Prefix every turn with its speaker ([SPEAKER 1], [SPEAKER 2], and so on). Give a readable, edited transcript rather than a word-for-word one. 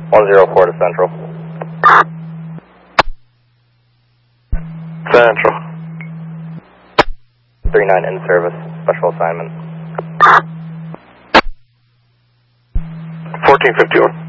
[SPEAKER 1] 104 to Central.
[SPEAKER 2] Central.
[SPEAKER 1] 39 in service, special assignment.
[SPEAKER 2] 1451.